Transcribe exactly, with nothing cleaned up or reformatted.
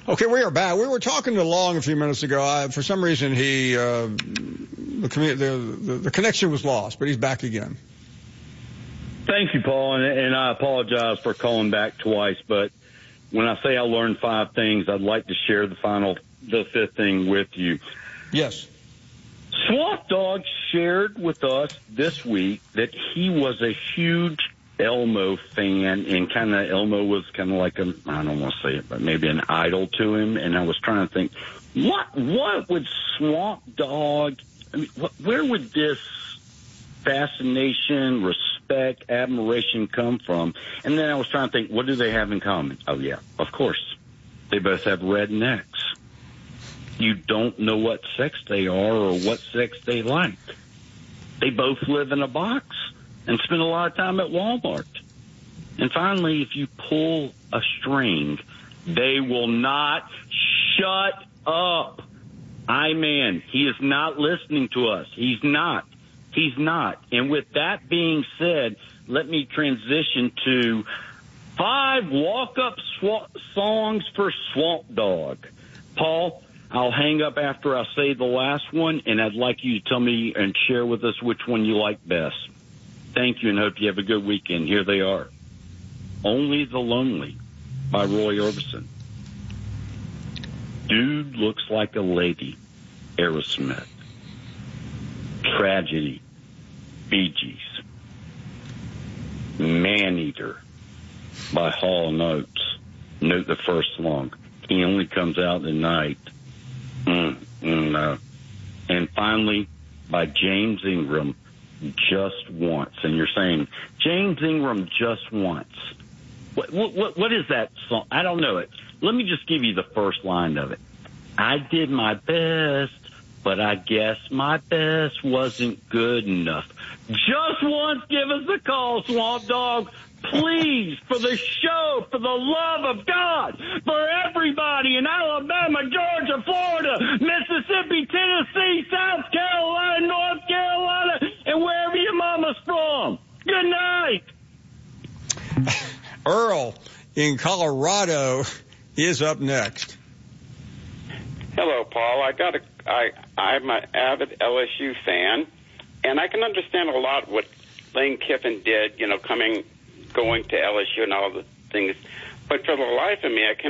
Okay, we are back. We were talking to Long a few minutes ago. I, for some reason, he uh, the, commu- the, the the connection was lost, but he's back again. Thank you, Paul, and, and I apologize for calling back twice. But when I say I learned five things, I'd like to share the final, the fifth thing with you. Yes. Swamp Dog shared with us this week that he was a huge Elmo fan, and kind of Elmo was kind of like a, I don't want to say it, but maybe an idol to him. And I was trying to think, what what would Swamp Dog, I mean, what, where would this fascination, respect, admiration come from? And then I was trying to think, what do they have in common? Oh, yeah, of course. They both have red necks. You don't know what sex they are or what sex they like. They both live in a box and spend a lot of time at Walmart. And finally, if you pull a string, they will not shut up. I-Man, he is not listening to us. He's not. He's not. And with that being said, let me transition to five walk-up sw- songs for Swamp Dog. Paul, I'll hang up after I say the last one, and I'd like you to tell me and share with us which one you like best. Thank you, and hope you have a good weekend. Here they are. Only the Lonely by Roy Orbison. Dude Looks Like a Lady, Aerosmith. Tragedy, Bee Gees. Maneater by Hall and Oates. Note the first song. He Only Comes Out at Night. Mm, mm, uh. And finally, by James Ingram, Just Once. And you're saying, James Ingram, Just Once. What, what, what is that song? I don't know it. Let me just give you the first line of it. I did my best, but I guess my best wasn't good enough. Just once, give us a call, Swamp Dog. Please, for the show, for the love of God, for everybody in Alabama, Georgia, Florida, Mississippi, Tennessee, South Carolina, North Carolina, and wherever your mama's from. Good night. Earl in Colorado is up next. Hello, Paul. I got a, I, I'm an avid L S U fan, and I can understand a lot what Lane Kiffin did, you know, coming, going to L S U and all the things. But for the life of me, I can